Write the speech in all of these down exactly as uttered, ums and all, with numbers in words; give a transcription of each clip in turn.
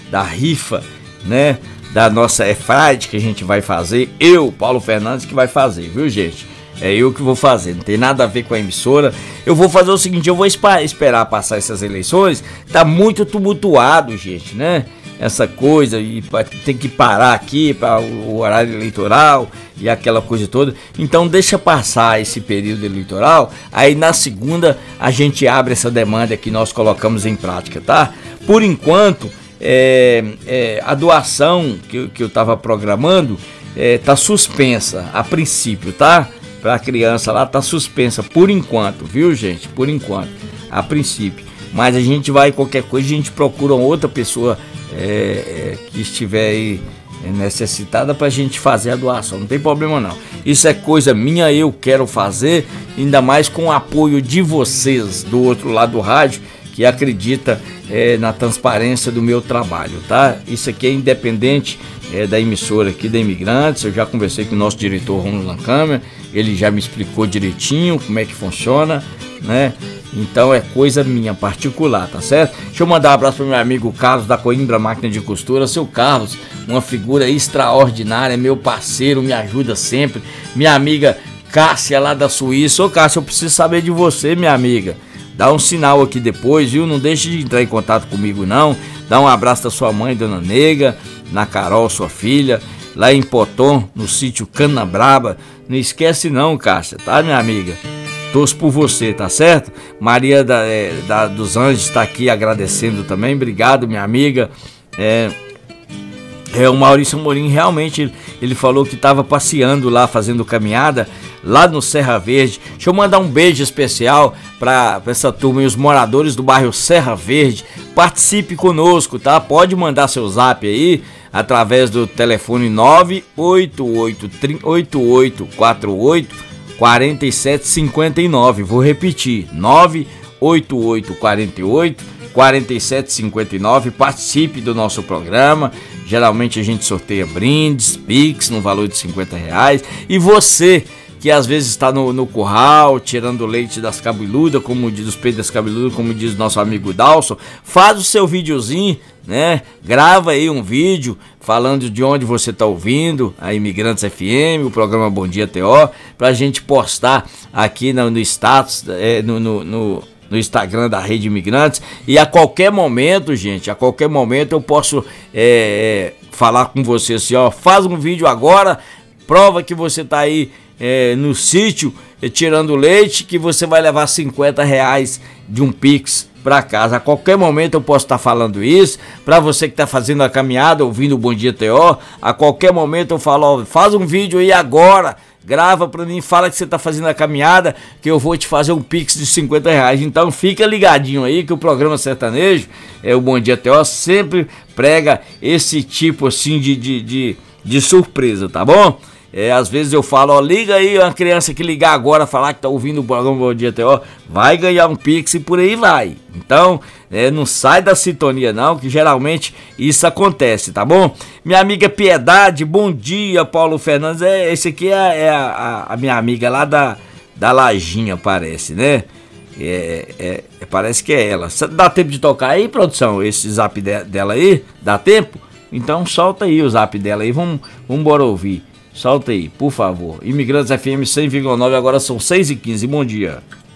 da rifa, né? Da nossa Airfryer que a gente vai fazer. Eu, Paulo Fernandes, que vai fazer, viu, gente? É eu que vou fazer, não tem nada a ver com a emissora. Eu vou fazer o seguinte, eu vou esperar passar essas eleições. Tá muito tumultuado, gente, né? Essa coisa, e tem que parar aqui para o horário eleitoral e aquela coisa toda. Então deixa passar esse período eleitoral, aí na segunda a gente abre essa demanda que nós colocamos em prática, tá? Por enquanto, é, é, a doação que, que eu estava programando é, tá suspensa a princípio, tá? Para a criança lá tá suspensa por enquanto, viu, gente? Por enquanto, a princípio. Mas a gente vai, qualquer coisa, a gente procura outra pessoa É, é, que estiver aí necessitada pra gente fazer a doação, não tem problema não. Isso é coisa minha, eu quero fazer, ainda mais com o apoio de vocês do outro lado do rádio, que acredita é, na transparência do meu trabalho, tá? Isso aqui é independente é, da emissora aqui da Imigrantes. Eu já conversei com o nosso diretor Romulo Lancâmara, ele já me explicou direitinho como é que funciona, né? Então é coisa minha particular, tá certo? Deixa eu mandar um abraço para meu amigo Carlos da Coimbra Máquina de Costura. Seu Carlos, uma figura extraordinária, meu parceiro, me ajuda sempre. Minha amiga Cássia lá da Suíça. Ô Cássia, eu preciso saber de você, minha amiga. Dá um sinal aqui depois, viu? Não deixe de entrar em contato comigo não. Dá um abraço da sua mãe, Dona Nega, na Carol, sua filha, lá em Poton, no sítio Canabraba. Não esquece não, Cássia, tá, minha amiga? Torço por você, tá certo? Maria da, é, da, dos Anjos está aqui agradecendo também. Obrigado, minha amiga. É, é o Maurício Amorim, realmente, ele, ele falou que estava passeando lá, fazendo caminhada, lá no Serra Verde. Deixa eu mandar um beijo especial para essa turma e os moradores do bairro Serra Verde. Participe conosco, tá? Pode mandar seu zap aí, através do telefone nove oito oito oito quatro oito quatro sete cinco nove. Vou repetir, nove oito oito quatro oito quatro sete cinco nove. Participe do nosso programa. Geralmente a gente sorteia brindes, Pix no valor de cinquenta reais. E você que às vezes está no, no curral, tirando leite das cabeludas, como diz os peitos das cabeludas, como diz nosso amigo Dalson, faz o seu videozinho, né? Grava aí um vídeo falando de onde você está ouvindo a Imigrantes F M, o programa Bom Dia T O, pra gente postar aqui no, no status, é, no, no, no, no Instagram da Rede Imigrantes. E a qualquer momento, gente, a qualquer momento eu posso é, é, falar com você assim, ó, faz um vídeo agora, prova que você tá aí é, no sítio é, tirando leite, que você vai levar cinquenta reais de um Pix para casa. A qualquer momento eu posso estar falando isso. Para você que está fazendo a caminhada, ouvindo o Bom Dia T O, a qualquer momento eu falo, ó, faz um vídeo aí agora, grava para mim, fala que você está fazendo a caminhada, que eu vou te fazer um Pix de cinquenta reais. Então fica ligadinho aí que o programa sertanejo, é o Bom Dia T O, sempre prega esse tipo assim de, de, de, de surpresa, tá bom? É, às vezes eu falo, ó, liga aí, uma criança que ligar agora, falar que tá ouvindo o programa Bom Dia T O, vai ganhar um Pix e por aí vai. Então, é, não sai da sintonia não, que geralmente isso acontece, tá bom? Minha amiga Piedade, bom dia, Paulo Fernandes. É, esse aqui é, é a, a minha amiga lá da, da Lajinha, parece, né? É, é, é, parece que é ela. Dá tempo de tocar aí, produção, esse zap de, dela aí? Dá tempo? Então solta aí o zap dela aí, vamos, vamos embora ouvir. Solta aí, por favor. Imigrantes F M cem vírgula nove, agora são seis e quinze. Bom dia.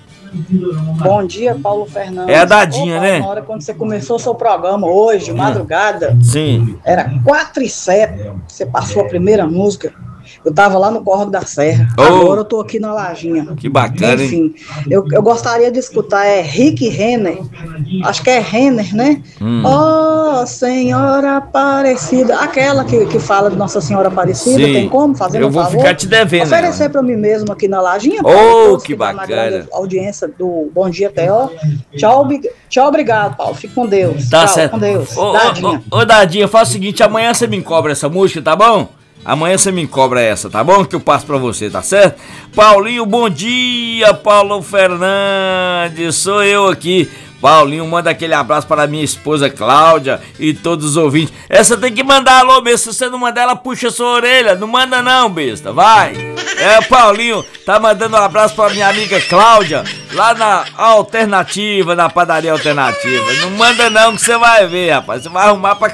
Bom dia, Paulo Fernandes. É a Dadinha, Opa, né? Na hora quando você começou o seu programa hoje, madrugada. Sim. Era quatro e sete. Você passou a primeira música. Eu tava lá no Córrego da Serra. Oh, agora eu tô aqui na Lajinha. Que bacana, hein? Enfim, eu, eu gostaria de escutar, é Rick Renner. Acho que é Renner, né? Hum. Oh, Senhora Aparecida. Aquela que, que fala de Nossa Senhora Aparecida. Sim. Tem como fazer Eu um vou favor? ficar te devendo. Oferecer para mim mesmo aqui na Lajinha. Oh, que que tá bacana. na grande audiência do Bom Dia T O. Tchau, tchau, obrigado, Paulo. Fique com Deus. Tá tchau, certo. com Deus. Ô, Dadinha. ô, ô, ô, Dadinha, faz o seguinte, amanhã você me cobra essa música, tá bom? Amanhã você me cobra essa, tá bom? Que eu passo pra você, tá certo? Paulinho, bom dia, Paulo Fernandes, sou eu aqui. Paulinho, manda aquele abraço para minha esposa Cláudia e todos os ouvintes. Essa tem que mandar alô, besta. Se você não mandar, ela puxa a sua orelha. Não manda não, besta, vai. É, Paulinho, tá mandando um abraço pra minha amiga Cláudia, lá na Alternativa, na padaria Alternativa. Não manda não, que você vai ver, rapaz. Você vai arrumar pra